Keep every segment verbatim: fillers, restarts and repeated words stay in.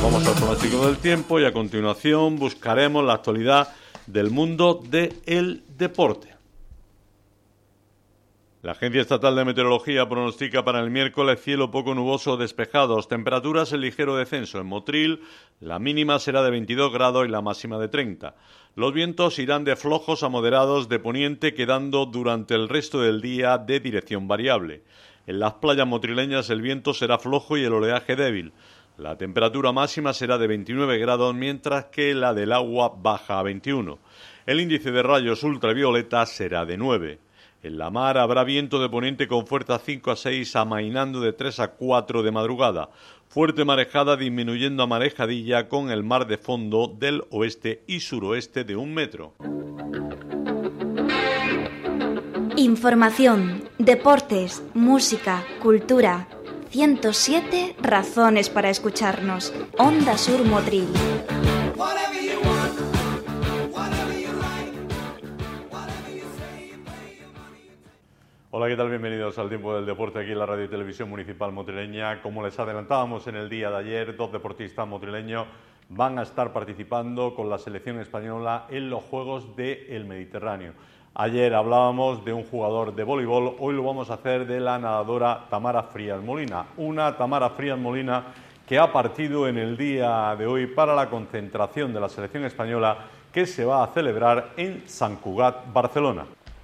Vamos al pronóstico del tiempo y a continuación buscaremos la actualidad del mundo del deporte. La Agencia Estatal de Meteorología pronostica para el miércoles cielo poco nuboso o despejados, temperaturas en ligero descenso. En Motril la mínima será de veintidós grados y la máxima de treinta. Los vientos irán de flojos a moderados de poniente, quedando durante el resto del día de dirección variable. En las playas motrileñas el viento será flojo y el oleaje débil. La temperatura máxima será de veintinueve grados, mientras que la del agua baja a veintiuno. El índice de rayos ultravioleta será de nueve. En la mar habrá viento de poniente con fuerza cinco a seis, amainando de tres a cuatro de madrugada. Fuerte marejada disminuyendo a marejadilla con el mar de fondo del oeste y suroeste de un metro. Información, deportes, música, cultura. ciento siete razones para escucharnos. Onda Sur Motril. Hola, ¿qué tal? Bienvenidos al Tiempo del Deporte aquí en la Radio y Televisión Municipal Motrileña. Como les adelantábamos en el día de ayer, dos deportistas motrileños van a estar participando con la selección española en los Juegos del Mediterráneo. Ayer hablábamos de un jugador de voleibol, hoy lo vamos a hacer de la nadadora Tamara Frías Molina. Una Tamara Frías Molina que ha partido en el día de hoy para la concentración de la selección española que se va a celebrar en Sant Cugat, Barcelona.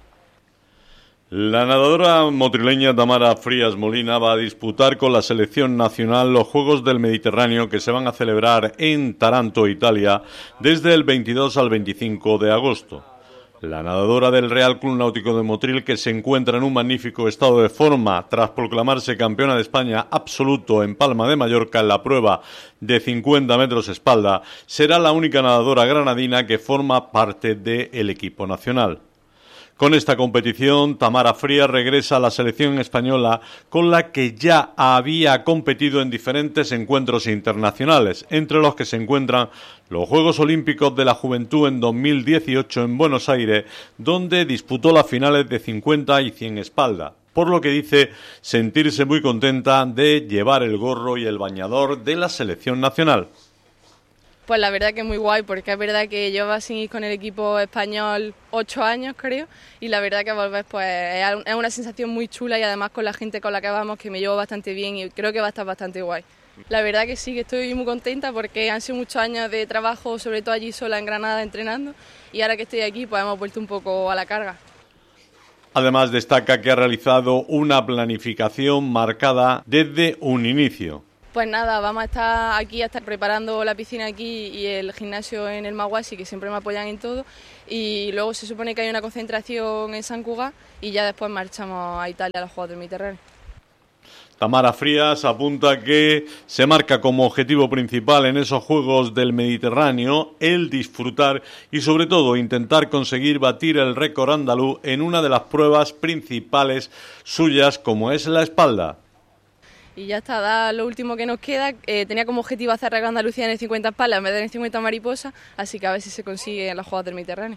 La nadadora motrileña Tamara Frías Molina va a disputar con la selección nacional los Juegos del Mediterráneo que se van a celebrar en Taranto, Italia, desde el veintidós al veinticinco de agosto. La nadadora del Real Club Náutico de Motril, que se encuentra en un magnífico estado de forma tras proclamarse campeona de España absoluto en Palma de Mallorca en la prueba de cincuenta metros espalda, será la única nadadora granadina que forma parte del equipo nacional. Con esta competición, Tamara Frías regresa a la selección española con la que ya había competido en diferentes encuentros internacionales, entre los que se encuentran los Juegos Olímpicos de la Juventud en dos mil dieciocho en Buenos Aires, donde disputó las finales de cincuenta y cien espalda, por lo que dice sentirse muy contenta de llevar el gorro y el bañador de la selección nacional. Pues la verdad que es muy guay, porque es verdad que llevo sin ir con el equipo español ocho años, creo, y la verdad que volver pues es una sensación muy chula y además con la gente con la que vamos que me llevo bastante bien y creo que va a estar bastante guay. La verdad que sí, que estoy muy contenta porque han sido muchos años de trabajo, sobre todo allí sola en Granada entrenando, y ahora que estoy aquí pues hemos vuelto un poco a la carga. Además destaca que ha realizado una planificación marcada desde un inicio. Pues nada, vamos a estar aquí, a estar preparando la piscina aquí y el gimnasio en el Maguasi, que siempre me apoyan en todo, y luego se supone que hay una concentración en Sant Cugat y ya después marchamos a Italia a los Juegos del Mediterráneo. Tamara Frías apunta que se marca como objetivo principal en esos Juegos del Mediterráneo el disfrutar y sobre todo intentar conseguir batir el récord andaluz en una de las pruebas principales suyas como es la espalda. Y ya está, da lo último que nos queda. Eh, tenía como objetivo hacer récord Andalucía en el cincuenta espalda en vez de en el cincuenta mariposa, así que a ver si se consigue en los Juegos del Mediterráneo.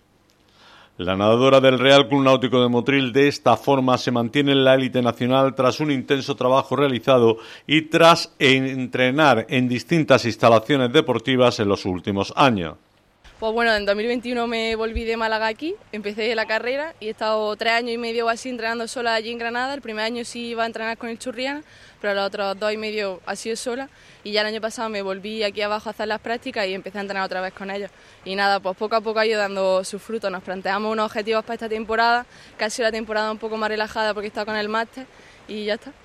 La nadadora del Real Club Náutico de Motril de esta forma se mantiene en la élite nacional tras un intenso trabajo realizado y tras entrenar en distintas instalaciones deportivas en los últimos años. Pues bueno, en dos mil veintiuno me volví de Málaga aquí, empecé la carrera y he estado tres años y medio así entrenando sola allí en Granada. El primer año sí iba a entrenar con el Churriana, pero los otros dos y medio ha sido sola, y ya el año pasado me volví aquí abajo a hacer las prácticas y empecé a entrenar otra vez con ellos. Y nada, pues poco a poco ha ido dando sus frutos. Nos planteamos unos objetivos para esta temporada, que ha sido la temporada un poco más relajada porque he estado con el máster y ya está.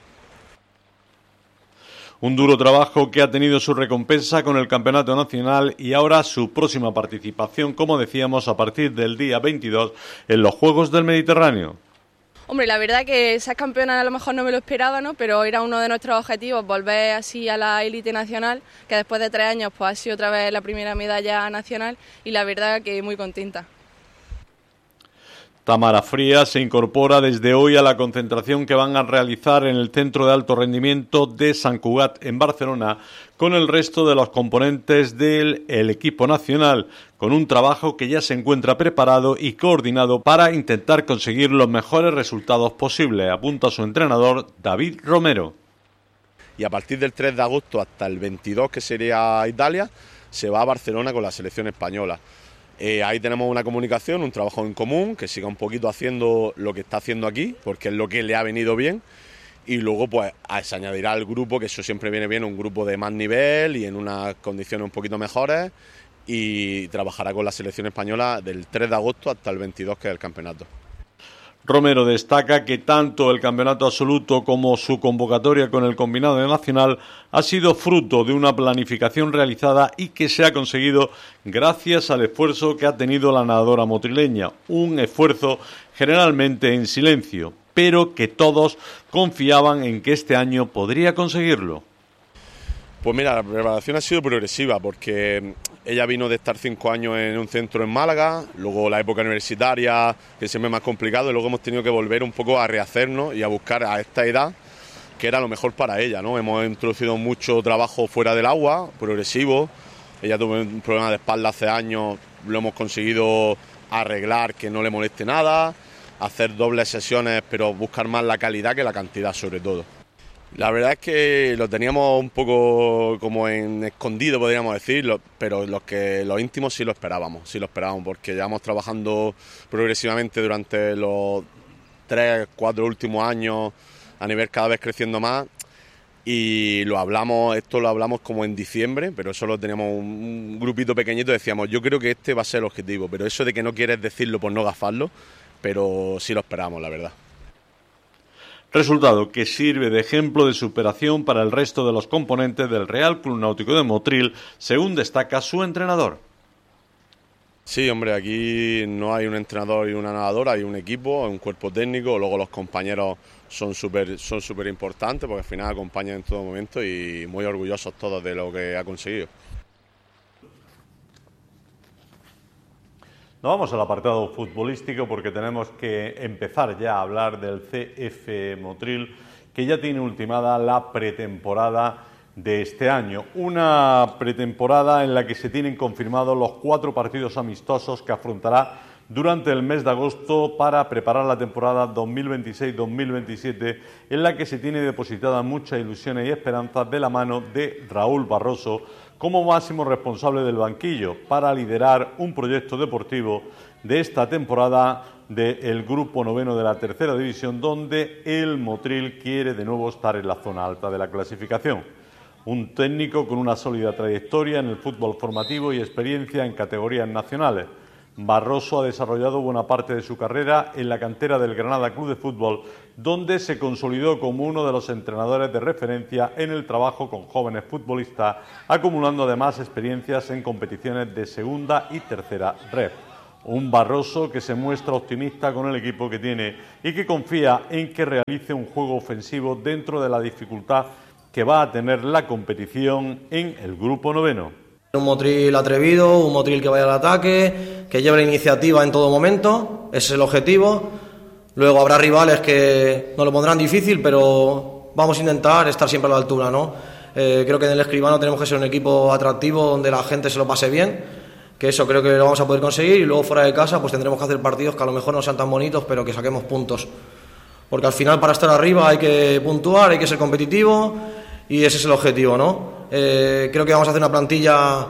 Un duro trabajo que ha tenido su recompensa con el Campeonato Nacional y ahora su próxima participación, como decíamos, a partir del día veintidós en los Juegos del Mediterráneo. Hombre, la verdad que ser campeona a lo mejor no me lo esperaba, ¿no? Pero era uno de nuestros objetivos, volver así a la élite nacional, que después de tres años pues ha sido otra vez la primera medalla nacional y la verdad que muy contenta. Tamara Frías se incorpora desde hoy a la concentración que van a realizar en el Centro de Alto Rendimiento de Sant Cugat en Barcelona con el resto de los componentes del el equipo nacional, con un trabajo que ya se encuentra preparado y coordinado para intentar conseguir los mejores resultados posibles, apunta su entrenador David Romero. y a partir del tres de agosto hasta el veintidós, que sería Italia, se va a Barcelona con la selección española. Eh, ahí tenemos una comunicación, un trabajo en común, que siga un poquito haciendo lo que está haciendo aquí, porque es lo que le ha venido bien, y luego pues se añadirá al grupo, que eso siempre viene bien, un grupo de más nivel y en unas condiciones un poquito mejores, y trabajará con la selección española del tres de agosto hasta el veintidós, que es el campeonato. Romero destaca que tanto el campeonato absoluto como su convocatoria con el combinado nacional ha sido fruto de una planificación realizada y que se ha conseguido gracias al esfuerzo que ha tenido la nadadora motrileña, un esfuerzo generalmente en silencio, pero que todos confiaban en que este año podría conseguirlo. Pues mira, la preparación ha sido progresiva porque ella vino de estar cinco años en un centro en Málaga, luego la época universitaria, que siempre es más complicado, y luego hemos tenido que volver un poco a rehacernos y a buscar a esta edad que era lo mejor para ella, ¿no? Hemos introducido mucho trabajo fuera del agua, progresivo. Ella tuvo un problema de espalda hace años, lo hemos conseguido arreglar, que no le moleste nada, hacer dobles sesiones, pero buscar más la calidad que la cantidad sobre todo. La verdad es que lo teníamos un poco como en escondido, podríamos decir, pero los que los íntimos sí lo esperábamos, sí lo esperábamos, porque llevamos trabajando progresivamente durante los tres, cuatro últimos años a nivel cada vez creciendo más, y lo hablamos, esto lo hablamos como en diciembre, pero solo teníamos un grupito pequeñito, decíamos, yo creo que este va a ser el objetivo, pero eso de que no quieres decirlo por no gafarlo, pero sí lo esperábamos, la verdad. Resultado que sirve de ejemplo de superación para el resto de los componentes del Real Club Náutico de Motril, según destaca su entrenador. Sí, hombre, aquí no hay un entrenador y una nadadora, hay un equipo, un cuerpo técnico, luego los compañeros son súper son súper importantes porque al final acompañan en todo momento y muy orgullosos todos de lo que ha conseguido. Nos vamos al apartado futbolístico porque tenemos que empezar ya a hablar del C F Motril, que ya tiene ultimada la pretemporada de este año. Una pretemporada en la que se tienen confirmados los cuatro partidos amistosos que afrontará durante el mes de agosto para preparar la temporada dos mil veintiséis dos mil veintisiete, en la que se tiene depositada muchas ilusiones y esperanzas de la mano de Raúl Barroso como máximo responsable del banquillo para liderar un proyecto deportivo de esta temporada del grupo noveno de la tercera división, donde el Motril quiere de nuevo estar en la zona alta de la clasificación. Un técnico con una sólida trayectoria en el fútbol formativo y experiencia en categorías nacionales. Barroso ha desarrollado buena parte de su carrera en la cantera del Granada Club de Fútbol, donde se consolidó como uno de los entrenadores de referencia en el trabajo con jóvenes futbolistas, acumulando además experiencias en competiciones de segunda y tercera red. Un Barroso que se muestra optimista con el equipo que tiene y que confía en que realice un juego ofensivo dentro de la dificultad que va a tener la competición en el grupo noveno. Un Motril atrevido, un Motril que vaya al ataque, que lleve la iniciativa en todo momento, ese es el objetivo. Luego habrá rivales que nos lo pondrán difícil, pero vamos a intentar estar siempre a la altura, ¿no? Eh, creo que en el Escribano tenemos que ser un equipo atractivo donde la gente se lo pase bien, que eso creo que lo vamos a poder conseguir, y luego fuera de casa pues tendremos que hacer partidos que a lo mejor no sean tan bonitos, pero que saquemos puntos. Porque al final para estar arriba hay que puntuar, hay que ser competitivo, y ese es el objetivo, ¿no? Eh, creo que vamos a hacer una plantilla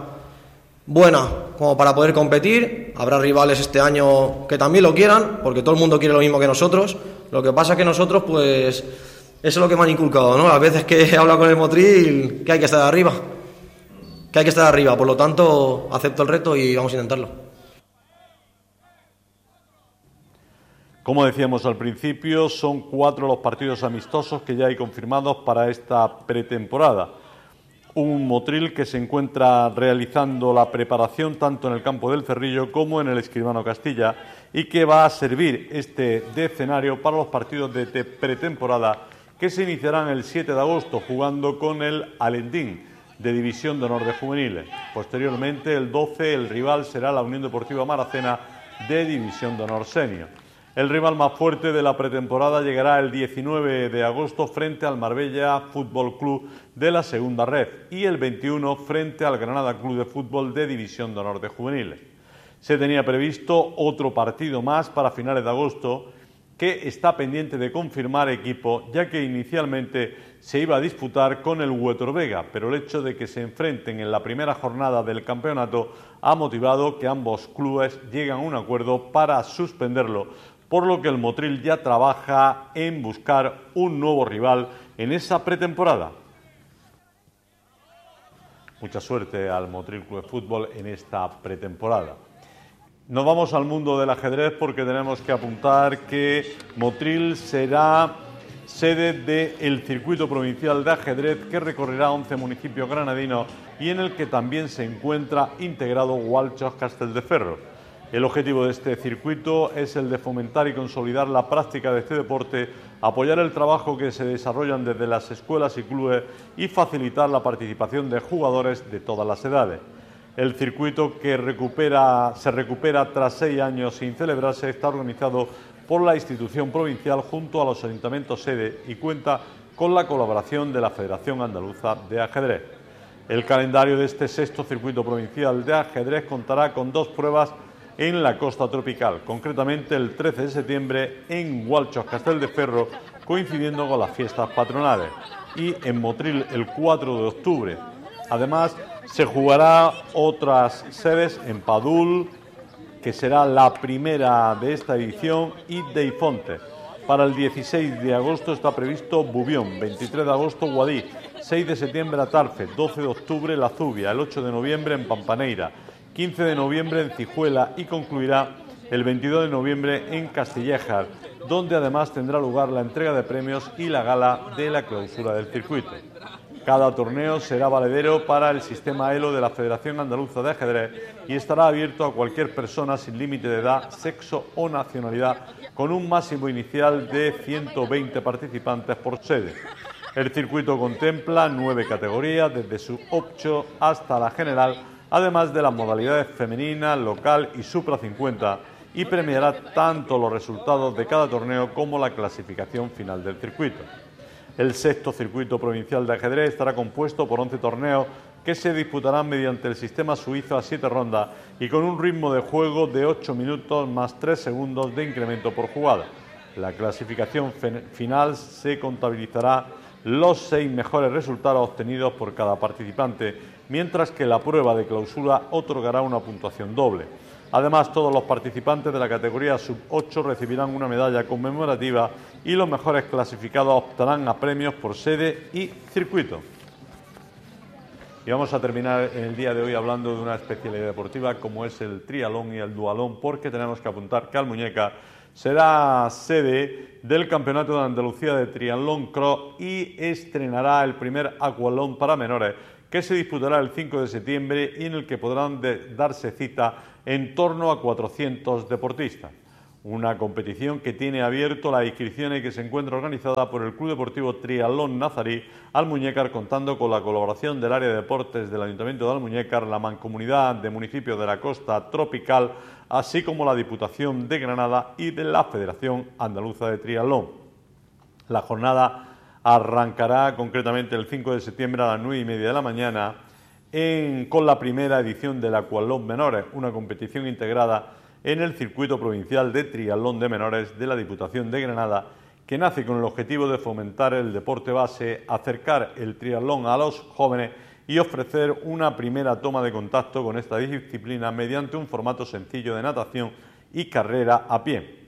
buena como para poder competir. Habrá rivales este año que también lo quieran, porque todo el mundo quiere lo mismo que nosotros. Lo que pasa es que nosotros, pues, eso es lo que me han inculcado, ¿no? Las veces que he hablado con el Motril, que hay que estar arriba, que hay que estar arriba. Por lo tanto, acepto el reto y vamos a intentarlo. Como decíamos al principio, son cuatro los partidos amistosos que ya hay confirmados para esta pretemporada. Un Motril que se encuentra realizando la preparación tanto en el campo del Cerrillo como en el Escribano Castilla, y que va a servir este de escenario para los partidos de pretemporada que se iniciarán el siete de agosto jugando con el Alendín de División de Honor de Juveniles. Posteriormente, el doce, el rival será la Unión Deportiva Maracena de División de Honor Senior. El rival más fuerte de la pretemporada llegará el diecinueve de agosto frente al Marbella Fútbol Club de la Segunda Red y el veintiuno frente al Granada Club de Fútbol de División de Honor de Juveniles. Se tenía previsto otro partido más para finales de agosto que está pendiente de confirmar equipo, ya que inicialmente se iba a disputar con el Huetor Vega, pero el hecho de que se enfrenten en la primera jornada del campeonato ha motivado que ambos clubes lleguen a un acuerdo para suspenderlo, por lo que el Motril ya trabaja en buscar un nuevo rival en esa pretemporada. Mucha suerte al Motril Club de Fútbol en esta pretemporada. Nos vamos al mundo del ajedrez porque tenemos que apuntar que Motril será sede del circuito provincial de ajedrez que recorrerá once municipios granadinos y en el que también se encuentra integrado Gualchos Castelldefels. El objetivo de este circuito es el de fomentar y consolidar la práctica de este deporte, apoyar el trabajo que se desarrollan desde las escuelas y clubes y facilitar la participación de jugadores de todas las edades. El circuito, que recupera, se recupera tras seis años sin celebrarse, está organizado por la institución provincial junto a los ayuntamientos sede y cuenta con la colaboración de la Federación Andaluza de Ajedrez. El calendario de este sexto circuito provincial de ajedrez contará con dos pruebas en la costa tropical, concretamente el trece de septiembre en Gualchos Castelldefels, coincidiendo con las fiestas patronales, y en Motril el cuatro de octubre. Además, se jugará otras sedes en Padul, que será la primera de esta edición, y Deifonte. Para el dieciséis de agosto está previsto Bubión, veintitrés de agosto Guadix, seis de septiembre Atarfe, doce de octubre La Zubia, el ocho de noviembre en Pampaneira, quince de noviembre en Cijuela y concluirá el veintidós de noviembre en Castillejar, donde además tendrá lugar la entrega de premios y la gala de la clausura del circuito. Cada torneo será valedero para el sistema ELO de la Federación Andaluza de Ajedrez y estará abierto a cualquier persona sin límite de edad, sexo o nacionalidad, con un máximo inicial de ciento veinte participantes por sede. El circuito contempla nueve categorías, desde sub ocho hasta la general, además de las modalidades femenina, local y supra cincuenta, y premiará tanto los resultados de cada torneo como la clasificación final del circuito. El sexto circuito provincial de ajedrez estará compuesto por once torneos que se disputarán mediante el sistema suizo a siete rondas y con un ritmo de juego de ocho minutos más tres segundos de incremento por jugada. La clasificación final se contabilizará los seis mejores resultados obtenidos por cada participante, mientras que la prueba de clausura otorgará una puntuación doble. Además, todos los participantes de la categoría sub ocho recibirán una medalla conmemorativa y los mejores clasificados optarán a premios por sede y circuito. Y vamos a terminar en el día de hoy hablando de una especialidad deportiva como es el triatlón y el dualón, porque tenemos que apuntar que Almuñécar será sede del Campeonato de Andalucía de Triatlón Cross y estrenará el primer aqualón para menores, que se disputará el cinco de septiembre y en el que podrán de darse cita en torno a cuatrocientos deportistas. Una competición que tiene abierto la inscripción y que se encuentra organizada por el Club Deportivo Triatlón Nazarí Almuñécar, contando con la colaboración del área de deportes del Ayuntamiento de Almuñécar, la Mancomunidad de Municipios de la Costa Tropical, así como la Diputación de Granada y de la Federación Andaluza de Triatlón. La jornada arrancará concretamente el cinco de septiembre a las nueve y media de la mañana en, con la primera edición del Aqualón Menores, una competición integrada en el circuito provincial de triatlón de menores de la Diputación de Granada, que nace con el objetivo de fomentar el deporte base, acercar el triatlón a los jóvenes y ofrecer una primera toma de contacto con esta disciplina mediante un formato sencillo de natación y carrera a pie.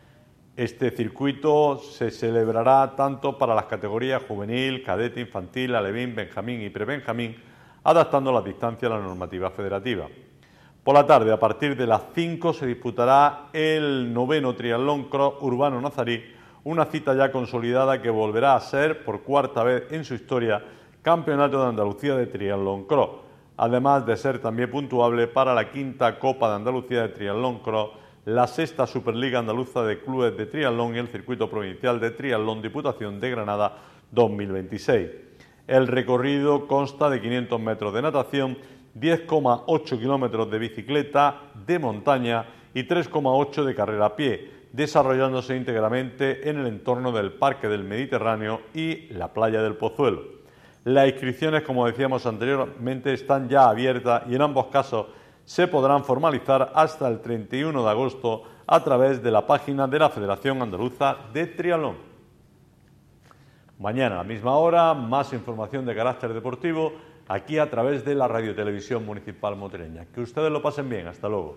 Este circuito se celebrará tanto para las categorías juvenil, cadete, infantil, alevín, benjamín y prebenjamín, adaptando las distancias a la normativa federativa. Por la tarde, a partir de las cinco, se disputará el noveno Triatlón Cross Urbano Nazarí, una cita ya consolidada que volverá a ser, por cuarta vez en su historia, Campeonato de Andalucía de Triatlón Cross, además de ser también puntuable para la quinta Copa de Andalucía de Triatlón Cross, la sexta Superliga Andaluza de Clubes de Triatlón y el Circuito Provincial de Triatlón Diputación de Granada dos mil veintiséis. El recorrido consta de quinientos metros de natación, diez coma ocho kilómetros de bicicleta de montaña y tres coma ocho de carrera a pie, desarrollándose íntegramente en el entorno del Parque del Mediterráneo y la playa del Pozuelo. Las inscripciones, como decíamos anteriormente, están ya abiertas y en ambos casos se podrán formalizar hasta el treinta y uno de agosto a través de la página de la Federación Andaluza de Triatlón. Mañana a la misma hora, más información de carácter deportivo aquí a través de la Radiotelevisión Municipal Motrileña. Que ustedes lo pasen bien. Hasta luego.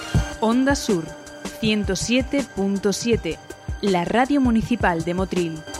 Onda Sur ciento siete punto siete, la radio municipal de Motril.